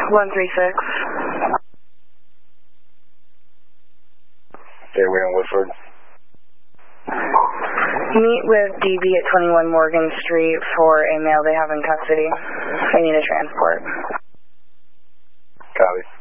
136. Okay, we're in Woodford. Meet with DB at 21 Morgan Street for a male they have in custody. I need a transport. Copy.